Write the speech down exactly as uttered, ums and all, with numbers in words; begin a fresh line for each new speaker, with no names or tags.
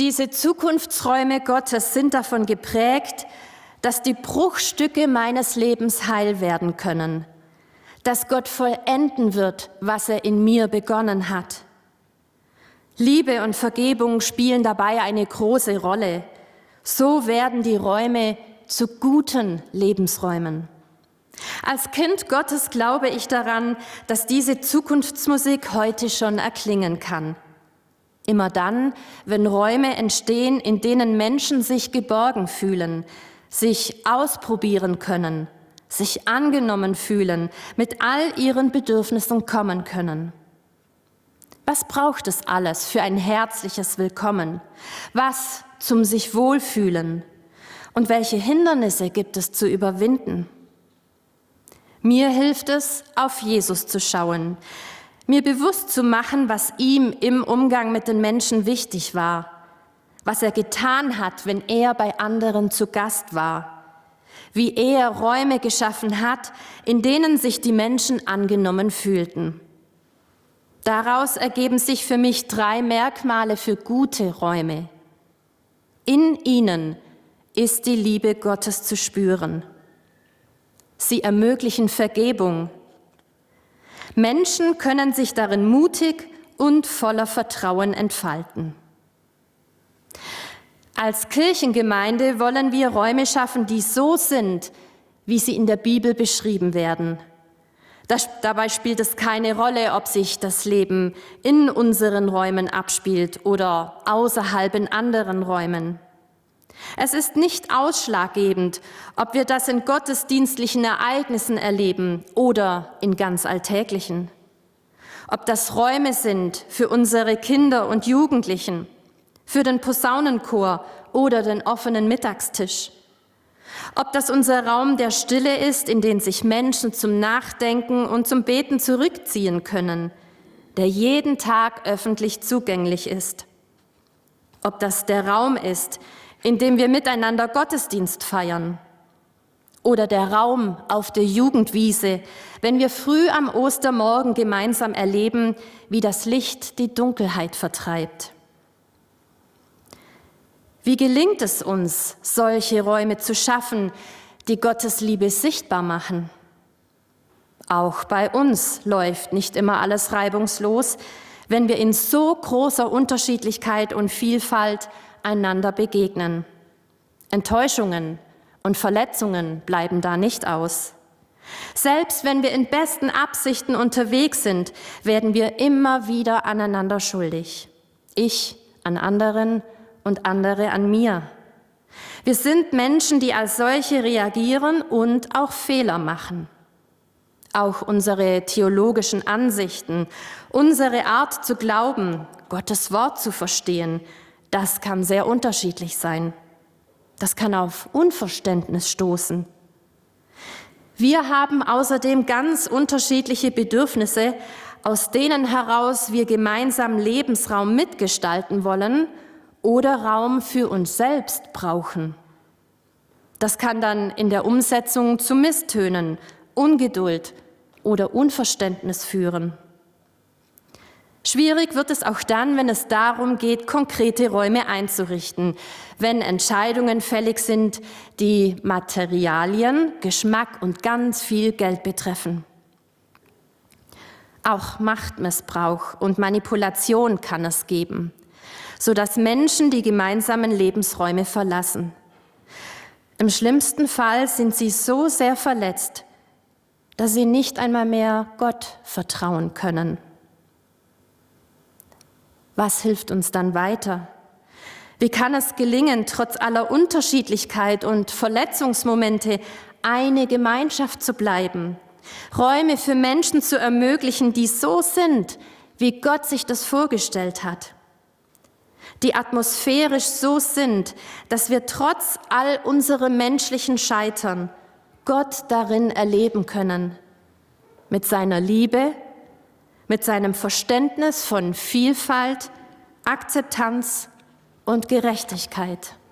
Diese Zukunftsräume Gottes sind davon geprägt, dass die Bruchstücke meines Lebens heil werden können, dass Gott vollenden wird, was er in mir begonnen hat. Liebe und Vergebung spielen dabei eine große Rolle. So werden die Räume zu guten Lebensräumen. Als Kind Gottes glaube ich daran, dass diese Zukunftsmusik heute schon erklingen kann. Immer dann, wenn Räume entstehen, in denen Menschen sich geborgen fühlen, sich ausprobieren können, sich angenommen fühlen, mit all ihren Bedürfnissen kommen können. Was braucht es alles für ein herzliches Willkommen? Was zum sich wohlfühlen? Und welche Hindernisse gibt es zu überwinden? Mir hilft es, auf Jesus zu schauen, mir bewusst zu machen, was ihm im Umgang mit den Menschen wichtig war, was er getan hat, wenn er bei anderen zu Gast war, wie er Räume geschaffen hat, in denen sich die Menschen angenommen fühlten. Daraus ergeben sich für mich drei Merkmale für gute Räume. In ihnen ist die Liebe Gottes zu spüren. Sie ermöglichen Vergebung. Menschen können sich darin mutig und voller Vertrauen entfalten. Als Kirchengemeinde wollen wir Räume schaffen, die so sind, wie sie in der Bibel beschrieben werden. Das, dabei spielt es keine Rolle, ob sich das Leben in unseren Räumen abspielt oder außerhalb in anderen Räumen. Es ist nicht ausschlaggebend, ob wir das in gottesdienstlichen Ereignissen erleben oder in ganz alltäglichen. Ob das Räume sind für unsere Kinder und Jugendlichen, für den Posaunenchor oder den offenen Mittagstisch. Ob das unser Raum der Stille ist, in den sich Menschen zum Nachdenken und zum Beten zurückziehen können, der jeden Tag öffentlich zugänglich ist. Ob das der Raum ist, in dem wir miteinander Gottesdienst feiern. Oder der Raum auf der Jugendwiese, wenn wir früh am Ostermorgen gemeinsam erleben, wie das Licht die Dunkelheit vertreibt. Wie gelingt es uns, solche Räume zu schaffen, die Gottes Liebe sichtbar machen? Auch bei uns läuft nicht immer alles reibungslos, wenn wir in so großer Unterschiedlichkeit und Vielfalt einander begegnen. Enttäuschungen und Verletzungen bleiben da nicht aus. Selbst wenn wir in besten Absichten unterwegs sind, werden wir immer wieder aneinander schuldig. Ich an anderen und andere an mir. Wir sind Menschen, die als solche reagieren und auch Fehler machen. Auch unsere theologischen Ansichten, unsere Art zu glauben, Gottes Wort zu verstehen, das kann sehr unterschiedlich sein. Das kann auf Unverständnis stoßen. Wir haben außerdem ganz unterschiedliche Bedürfnisse, aus denen heraus wir gemeinsam Lebensraum mitgestalten wollen oder Raum für uns selbst brauchen. Das kann dann in der Umsetzung zu Misstönen, Ungeduld oder Unverständnis führen. Schwierig wird es auch dann, wenn es darum geht, konkrete Räume einzurichten, wenn Entscheidungen fällig sind, die Materialien, Geschmack und ganz viel Geld betreffen. Auch Machtmissbrauch und Manipulation kann es geben, sodass Menschen die gemeinsamen Lebensräume verlassen. Im schlimmsten Fall sind sie so sehr verletzt, dass sie nicht einmal mehr Gott vertrauen können. Was hilft uns dann weiter? Wie kann es gelingen, trotz aller Unterschiedlichkeit und Verletzungsmomente eine Gemeinschaft zu bleiben, Räume für Menschen zu ermöglichen, die so sind, wie Gott sich das vorgestellt hat, die atmosphärisch so sind, dass wir trotz all unserem menschlichen Scheitern Gott darin erleben können, mit seiner Liebe, mit seinem Verständnis von Vielfalt, Akzeptanz und Gerechtigkeit.